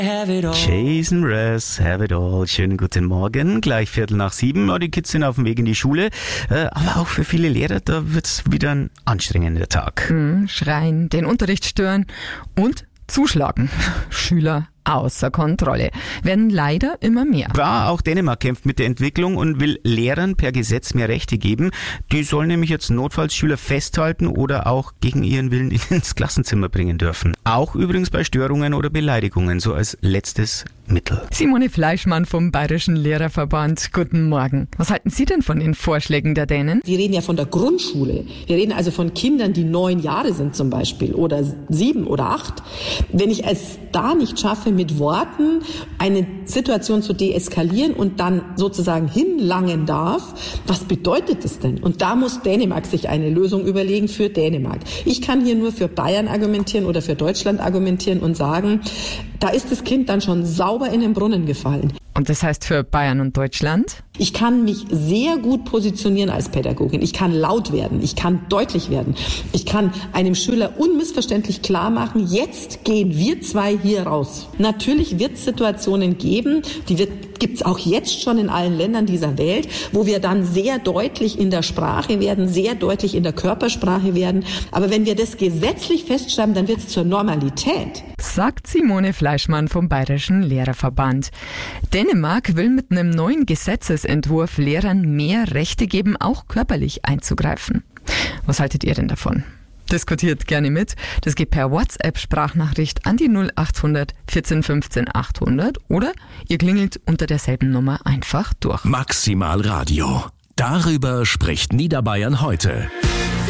Jason Mraz, have it all. Schönen guten Morgen. Gleich 6:15. Ja, die Kids sind auf dem Weg in die Schule. Aber auch für viele Lehrer, da wird's wieder ein anstrengender Tag. Schreien, den Unterricht stören und zuschlagen. Schüler außer Kontrolle. Werden leider immer mehr. Ja, auch Dänemark kämpft mit der Entwicklung und will Lehrern per Gesetz mehr Rechte geben. Die sollen nämlich jetzt notfalls Schüler festhalten oder auch gegen ihren Willen ins Klassenzimmer bringen dürfen. Auch übrigens bei Störungen oder Beleidigungen, so als letztes Mittel. Simone Fleischmann vom Bayerischen Lehrerverband. Guten Morgen. Was halten Sie denn von den Vorschlägen der Dänen? Wir reden ja von der Grundschule. Wir reden also von Kindern, die 9 Jahre sind zum Beispiel oder 7 oder 8. Wenn ich es da nicht schaffe, mit Worten eine Situation zu deeskalieren und dann sozusagen hinlangen darf, was bedeutet das denn? Und da muss Dänemark sich eine Lösung überlegen für Dänemark. Ich kann hier nur für Bayern argumentieren oder für Deutschland argumentieren und sagen, da ist das Kind dann schon sauber in den Brunnen gefallen. Und das heißt für Bayern und Deutschland? Ich kann mich sehr gut positionieren als Pädagogin. Ich kann laut werden. Ich kann deutlich werden. Ich kann einem Schüler unmissverständlich klar machen, jetzt gehen wir 2 hier raus. Natürlich wird es Situationen geben, gibt's auch jetzt schon in allen Ländern dieser Welt, wo wir dann sehr deutlich in der Sprache werden, sehr deutlich in der Körpersprache werden. Aber wenn wir das gesetzlich festschreiben, dann wird es zur Normalität. Sagt Simone Fleischmann vom Bayerischen Lehrerverband. Dänemark will mit einem neuen Gesetzesentwurf Lehrern mehr Rechte geben, auch körperlich einzugreifen. Was haltet ihr denn davon? Diskutiert gerne mit. Das geht per WhatsApp-Sprachnachricht an die 0800 14 15 800 oder ihr klingelt unter derselben Nummer einfach durch. Maximal Radio. Darüber spricht Niederbayern heute.